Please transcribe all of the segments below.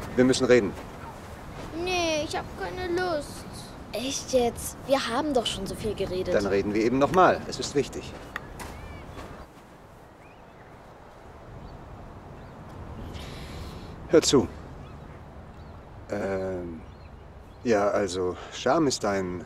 Wir müssen reden. Nee, ich habe keine Lust. Echt jetzt? Wir haben doch schon so viel geredet. Dann reden wir eben nochmal. Es ist wichtig. Hör zu. Ja, also, Scham ist ein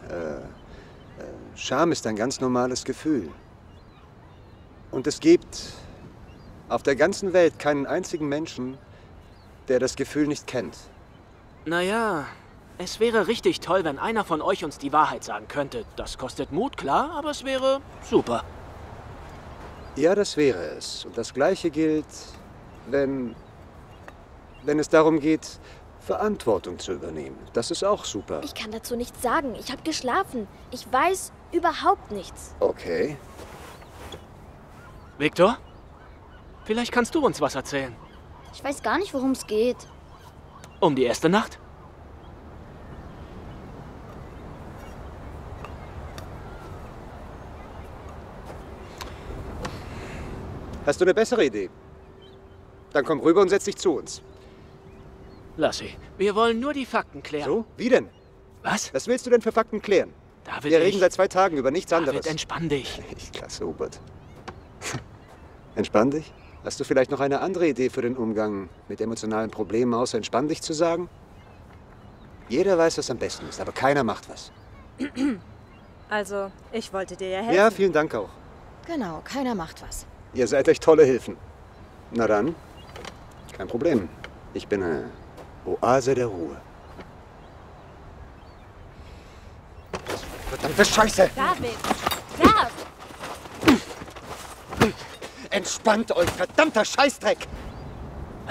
ganz normales Gefühl. Und es gibt auf der ganzen Welt keinen einzigen Menschen, der das Gefühl nicht kennt. Naja, es wäre richtig toll, wenn einer von euch uns die Wahrheit sagen könnte. Das kostet Mut, klar, aber es wäre super. Ja, das wäre es. Und das Gleiche gilt, wenn es darum geht, Verantwortung zu übernehmen. Das ist auch super. Ich kann dazu nichts sagen. Ich habe geschlafen. Ich weiß überhaupt nichts. Okay. Victor? Vielleicht kannst du uns was erzählen. Ich weiß gar nicht, worum es geht. Um die erste Nacht? Hast du eine bessere Idee? Dann komm rüber und setz dich zu uns. Lassie, wir wollen nur die Fakten klären. So? Wie denn? Was? Was willst du denn für Fakten klären? David, Wir reden seit 2 Tagen über nichts David, anderes. entspann dich. Klasse, Hubert. Entspann dich? Hast du vielleicht noch eine andere Idee für den Umgang mit emotionalen Problemen, außer entspann dich zu sagen? Jeder weiß, was am besten ist, aber keiner macht was. Also, ich wollte dir ja helfen. Ja, vielen Dank auch. Genau, keiner macht was. Ihr seid echt tolle Hilfen. Na dann, kein Problem. Ich bin eine Oase der Ruhe. Verdammte Scheiße! David! David! Entspannt euch, verdammter Scheißdreck!